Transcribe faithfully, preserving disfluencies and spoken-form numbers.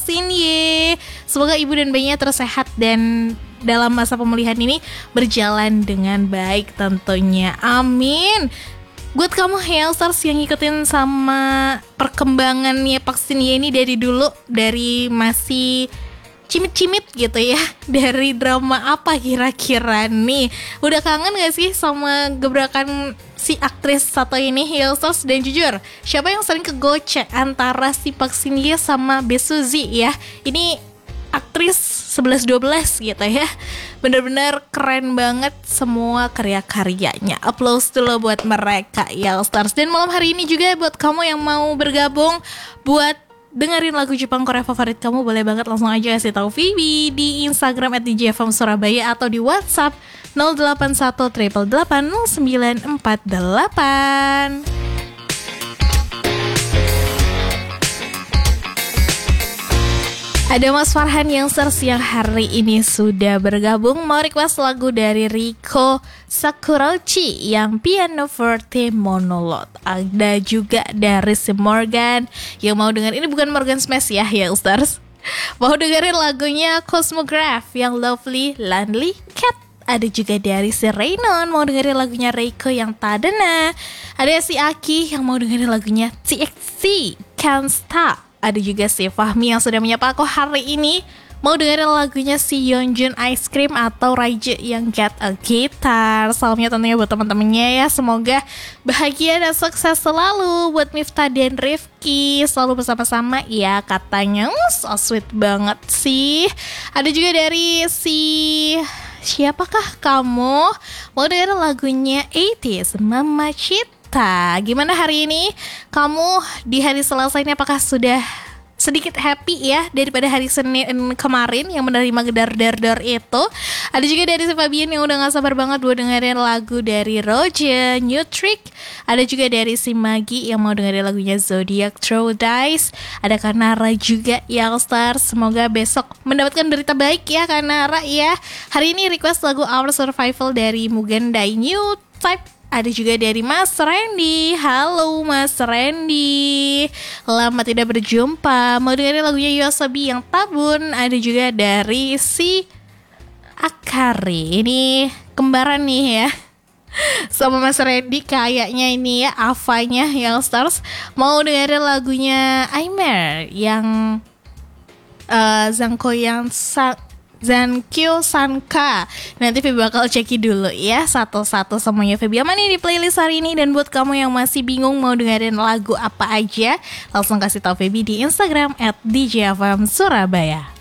Sinye. Semoga ibu dan bayinya terus sehat dan dalam masa pemulihan ini berjalan dengan baik tentunya. Amin. Buat kamu Hellstars yang ngikutin sama perkembangannya vaksin Y ini dari dulu, dari masih cimit-cimit gitu ya, dari drama apa kira-kira nih? Udah kangen gak sih sama gebrakan si aktris satu ini Hellstars? Dan jujur, siapa yang sering kegocek antara si Park Shin Hye sama Bae Suzy ya? Ini aktris sebelas dua belas gitu ya. Bener-bener keren banget semua karya-karyanya. Applause dulu buat mereka Hellstars. Dan malam hari ini juga buat kamu yang mau bergabung buat dengerin lagu Jepang Korea favorit kamu, boleh banget langsung aja kasih tahu Vivi di Instagram at D J F M Surabaya atau di WhatsApp nol delapan satu delapan delapan nol sembilan empat delapan. Ada Mas Farhan yang yang hari ini sudah bergabung, mau request lagu dari Riko Sakurauchi yang Piano Forte Monologue. Ada juga dari si Morgan yang mau denger, ini bukan Morgan Smash ya Youngsters, mau dengerin lagunya Cosmograph yang Lovely Lonely Cat. Ada juga dari si Raynon mau dengerin lagunya Reiko yang Tadana. Ada si Aki yang mau dengerin lagunya T X T Can't Stop. Ada juga si Fahmi yang sudah menyapa aku hari ini, mau dengerin lagunya si Yeonjun Ice Cream atau Raije yang Get a Guitar. Salamnya tentunya buat teman-temannya ya, semoga bahagia dan sukses selalu. Buat Miftah dan Rifki selalu bersama-sama ya katanya. So sweet banget sih. Ada juga dari si siapakah kamu, mau dengerin lagunya eighties Mama Cita. Gimana hari ini? Kamu di hari Selasa ini apakah sudah sedikit happy ya daripada hari Senin kemarin yang menerima gedar-dar-dar itu? Ada juga dari si Fabian yang udah gak sabar banget buat dengerin lagu dari Roger, New Trick. Ada juga dari si Magi yang mau dengerin lagunya Zodiac Throw Dice. Ada Kanara juga Youngsters, semoga besok mendapatkan berita baik ya Kanara ya. Hari ini request lagu Our Survival dari Mugen Dai New Type. Ada juga dari Mas Randy. Halo Mas Randy, lama tidak berjumpa. Mau dengerin lagunya Yoasobi yang Tabun. Ada juga dari si Akari, ini kembaran nih ya sama Mas Randy kayaknya ini ya, Avanya Youngsters. Mau dengerin lagunya Aimer yang uh, Zangko yang sa- Zankyo Sanka. Nanti Feby bakal ceki dulu ya satu-satu semuanya Feby aman nih di playlist hari ini. Dan buat kamu yang masih bingung mau dengerin lagu apa aja, langsung kasih tahu Feby di Instagram at D J F M Surabaya.